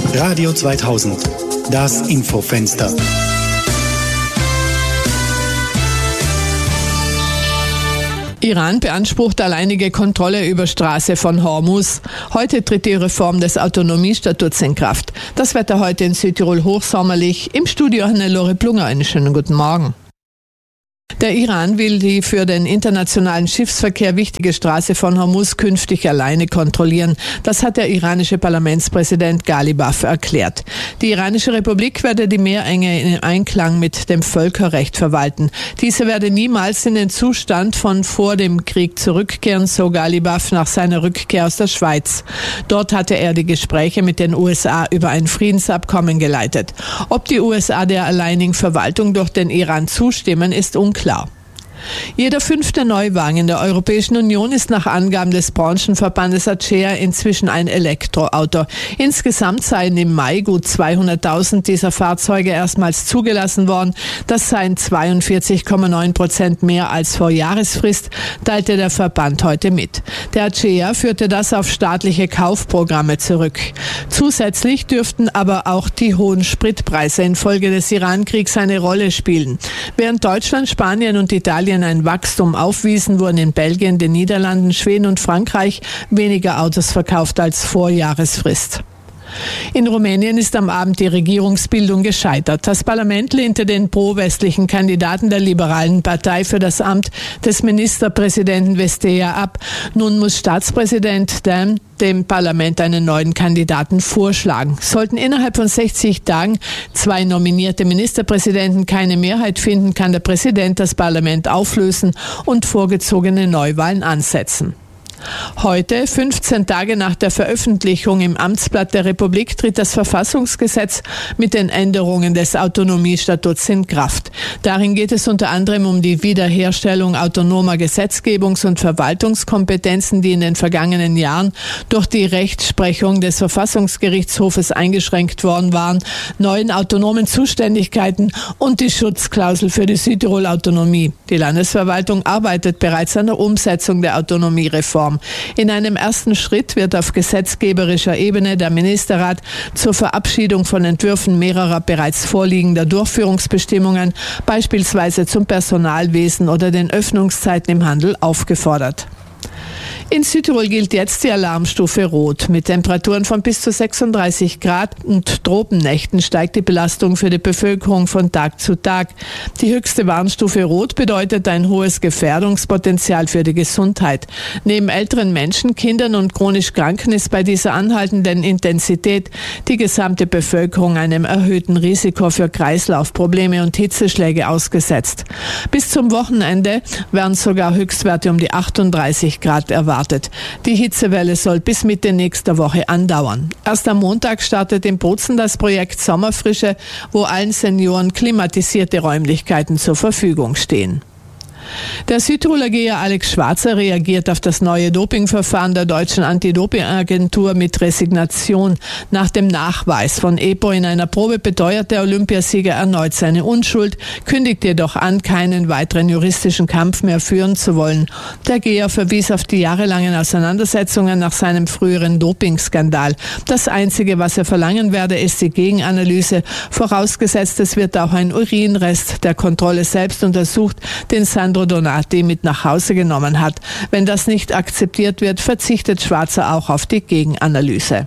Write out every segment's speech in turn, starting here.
Radio 2000, das Infofenster. Iran beansprucht alleinige Kontrolle über Straße von Hormuz. Heute tritt die Reform des Autonomiestatuts in Kraft. Das Wetter heute in Südtirol hochsommerlich. Im Studio Hannelore Plunger. Einen schönen guten Morgen. Der Iran will die für den internationalen Schiffsverkehr wichtige Straße von Hormuz künftig alleine kontrollieren. Das hat der iranische Parlamentspräsident Ghalibaf erklärt. Die iranische Republik werde die Meerenge in Einklang mit dem Völkerrecht verwalten. Diese werde niemals in den Zustand von vor dem Krieg zurückkehren, so Ghalibaf nach seiner Rückkehr aus der Schweiz. Dort hatte er die Gespräche mit den USA über ein Friedensabkommen geleitet. Ob die USA der alleinigen Verwaltung durch den Iran zustimmen, ist unklar. Jeder 5. Neuwagen in der Europäischen Union ist nach Angaben des Branchenverbandes ACEA inzwischen ein Elektroauto. Insgesamt seien im Mai gut 200.000 dieser Fahrzeuge erstmals zugelassen worden. Das seien 42,9% mehr als vor Jahresfrist, teilte der Verband heute mit. Der ACEA führte das auf staatliche Kaufprogramme zurück. Zusätzlich dürften aber auch die hohen Spritpreise infolge des Iran-Kriegs eine Rolle spielen. Während Deutschland, Spanien und Italien ein Wachstum aufwiesen, wurden in Belgien, den Niederlanden, Schweden und Frankreich weniger Autos verkauft als vor Jahresfrist. In Rumänien ist am Abend die Regierungsbildung gescheitert. Das Parlament lehnte den pro-westlichen Kandidaten der liberalen Partei für das Amt des Ministerpräsidenten Vestea ab. Nun muss Staatspräsident Dam dem Parlament einen neuen Kandidaten vorschlagen. Sollten innerhalb von 60 Tagen 2 nominierte Ministerpräsidenten keine Mehrheit finden, kann der Präsident das Parlament auflösen und vorgezogene Neuwahlen ansetzen. Heute, 15 Tage nach der Veröffentlichung im Amtsblatt der Republik, tritt das Verfassungsgesetz mit den Änderungen des Autonomiestatuts in Kraft. Darin geht es unter anderem um die Wiederherstellung autonomer Gesetzgebungs- und Verwaltungskompetenzen, die in den vergangenen Jahren durch die Rechtsprechung des Verfassungsgerichtshofes eingeschränkt worden waren, neuen autonomen Zuständigkeiten und die Schutzklausel für die Südtirol-Autonomie. Die Landesverwaltung arbeitet bereits an der Umsetzung der Autonomiereform. In einem ersten Schritt wird auf gesetzgeberischer Ebene der Ministerrat zur Verabschiedung von Entwürfen mehrerer bereits vorliegender Durchführungsbestimmungen, beispielsweise zum Personalwesen oder den Öffnungszeiten im Handel, aufgefordert. In Südtirol gilt jetzt die Alarmstufe Rot. Mit Temperaturen von bis zu 36 Grad und Tropennächten steigt die Belastung für die Bevölkerung von Tag zu Tag. Die höchste Warnstufe Rot bedeutet ein hohes Gefährdungspotenzial für die Gesundheit. Neben älteren Menschen, Kindern und chronisch Kranken ist bei dieser anhaltenden Intensität die gesamte Bevölkerung einem erhöhten Risiko für Kreislaufprobleme und Hitzeschläge ausgesetzt. Bis zum Wochenende werden sogar Höchstwerte um die 38 Grad erwartet. Die Hitzewelle soll bis Mitte nächster Woche andauern. Erst am Montag startet in Bozen das Projekt Sommerfrische, wo allen Senioren klimatisierte Räumlichkeiten zur Verfügung stehen. Der Südtiroler Geher Alex Schwarzer reagiert auf das neue Dopingverfahren der deutschen Anti-Doping-Agentur mit Resignation. Nach dem Nachweis von EPO in einer Probe beteuert der Olympiasieger erneut seine Unschuld, kündigt jedoch an, keinen weiteren juristischen Kampf mehr führen zu wollen. Der Geher verwies auf die jahrelangen Auseinandersetzungen nach seinem früheren Dopingskandal. Das Einzige, was er verlangen werde, ist die Gegenanalyse. Vorausgesetzt, es wird auch ein Urinrest der Kontrolle selbst untersucht, den Sandro Donati mit nach Hause genommen hat. Wenn das nicht akzeptiert wird, verzichtet Schwarzer auch auf die Gegenanalyse.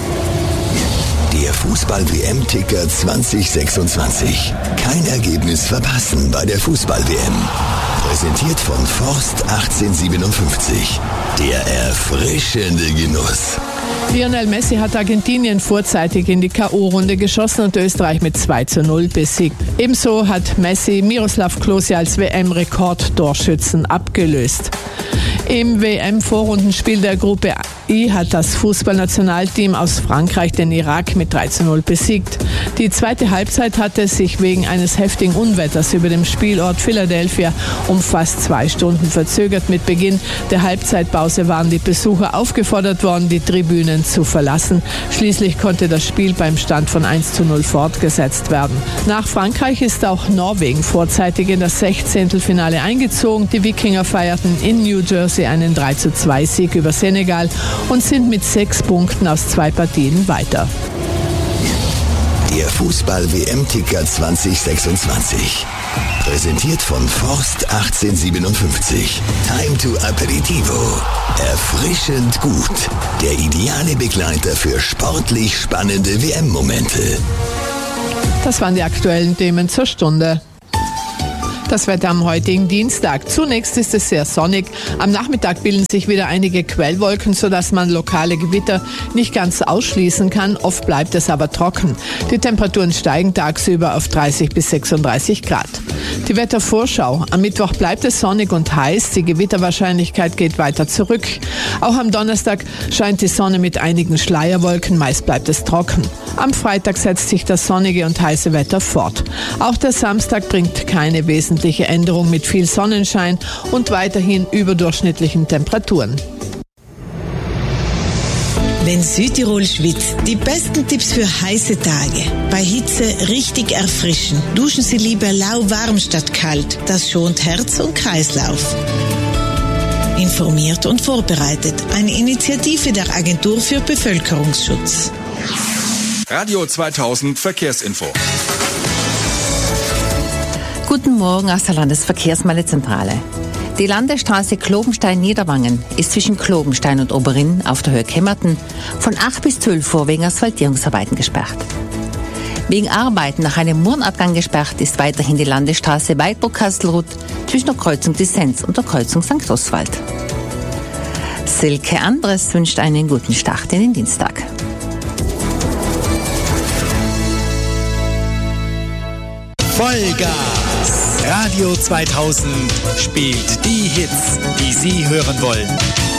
Der Fußball-WM-Ticker 2026. Kein Ergebnis verpassen bei der Fußball-WM. Präsentiert von Forst 1857. Der erfrischende Genuss. Lionel Messi hat Argentinien vorzeitig in die K.O.-Runde geschossen und Österreich mit 2:0 besiegt. Ebenso hat Messi Miroslav Klose als WM-Rekordtorschützen abgelöst. Im WM-Vorrundenspiel der Gruppe I hat das Fußballnationalteam aus Frankreich den Irak mit 3:0 besiegt. Die zweite Halbzeit hatte sich wegen eines heftigen Unwetters über dem Spielort Philadelphia um fast 2 Stunden verzögert. Mit Beginn der Halbzeitpause waren die Besucher aufgefordert worden, die Tribünen zu verlassen. Schließlich konnte das Spiel beim Stand von 1:0 fortgesetzt werden. Nach Frankreich ist auch Norwegen vorzeitig in das 16. eingezogen. Die Wikinger feierten in New Jersey einen 3:2 Sieg über Senegal und sind mit 6 Punkten aus 2 Partien weiter. Der Fußball-WM-Ticker 2026. Präsentiert von Forst 1857. Time to Aperitivo. Erfrischend gut. Der ideale Begleiter für sportlich spannende WM-Momente. Das waren die aktuellen Themen zur Stunde. Das Wetter am heutigen Dienstag. Zunächst ist es sehr sonnig. Am Nachmittag bilden sich wieder einige Quellwolken, sodass man lokale Gewitter nicht ganz ausschließen kann. Oft bleibt es aber trocken. Die Temperaturen steigen tagsüber auf 30 bis 36 Grad. Die Wettervorschau. Am Mittwoch bleibt es sonnig und heiß. Die Gewitterwahrscheinlichkeit geht weiter zurück. Auch am Donnerstag scheint die Sonne mit einigen Schleierwolken. Meist bleibt es trocken. Am Freitag setzt sich das sonnige und heiße Wetter fort. Auch der Samstag bringt keine wesentliche Änderung mit viel Sonnenschein und weiterhin überdurchschnittlichen Temperaturen. Wenn Südtirol schwitzt, die besten Tipps für heiße Tage. Bei Hitze richtig erfrischen. Duschen Sie lieber lauwarm statt kalt. Das schont Herz und Kreislauf. Informiert und vorbereitet. Eine Initiative der Agentur für Bevölkerungsschutz. Radio 2000 Verkehrsinfo. Guten Morgen aus der Landesverkehrsmeldezentrale. Die Landesstraße Klobenstein-Niederwangen ist zwischen Klobenstein und Oberinn auf der Höhe Kemmerten von 8 bis 12 Uhr wegen Asphaltierungsarbeiten gesperrt. Wegen Arbeiten nach einem Murnabgang gesperrt ist weiterhin die Landesstraße Weidburg-Kastelruth zwischen der Kreuzung Disenz und der Kreuzung St. Oswald. Silke Andres wünscht einen guten Start in den Dienstag. Vollgas! Radio 2000 spielt die Hits, die Sie hören wollen.